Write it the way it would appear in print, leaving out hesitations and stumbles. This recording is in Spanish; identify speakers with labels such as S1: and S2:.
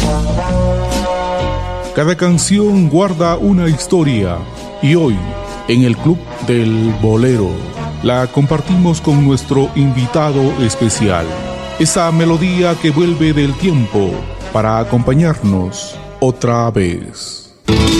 S1: Cada canción guarda una historia y hoy, en el Club del Bolero, la compartimos con nuestro invitado especial. Esa melodía que vuelve del tiempo para acompañarnos otra vez.